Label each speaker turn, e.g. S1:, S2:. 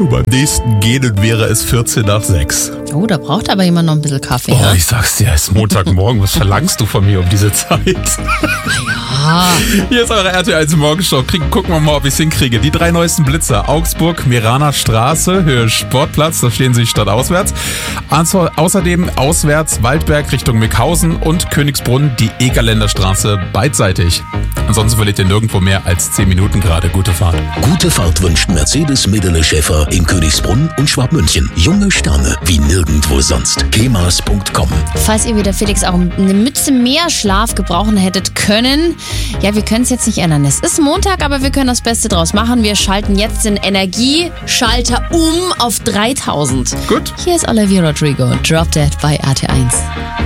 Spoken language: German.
S1: Du, beim nächsten Gehen wäre es 14 nach 6.
S2: Oh, da braucht aber jemand noch ein bisschen Kaffee.
S1: Oh,
S2: Ja?
S1: ich sag's dir, es ist Montagmorgen. Was verlangst du von mir um diese Zeit? Hier ist eure RTL 1 Morgenshow. Gucken wir mal, ob ich es hinkriege. Die 3 neuesten Blitzer. Augsburg, Meraner Straße, Höhe Sportplatz. Da stehen sie stadtauswärts. Außerdem auswärts Waldberg Richtung Mickhausen und Königsbrunn die Egerländer Straße beidseitig. Ansonsten verliert ihr nirgendwo mehr als 10 Minuten gerade. Gute Fahrt.
S3: Gute Fahrt wünscht Mercedes Medele Schäfer in Königsbrunn und Schwabmünchen. Junge Sterne wie nirgendwo sonst. kemas.com.
S2: Falls ihr wieder Felix auch eine Mütze mehr Schlaf gebrauchen hättet können. Ja, wir können es jetzt nicht ändern. Es ist Montag, aber wir können das Beste draus machen. Wir schalten jetzt den Energieschalter um auf 3000.
S1: Gut.
S2: Hier ist Olivia Rodrigo, Drop Dead bei RT1.